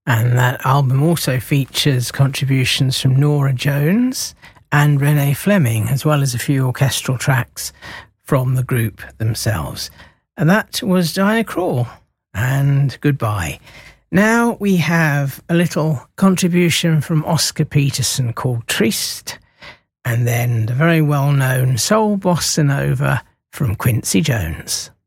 And that album also features contributions from Norah Jones and Renee Fleming, as well as a few orchestral tracks from the group themselves. And that was Diana Krall, and Goodbye. Now we have a little contribution from Oscar Peterson called Triste, and then the very well-known Soul Bossa Nova from Quincy Jones.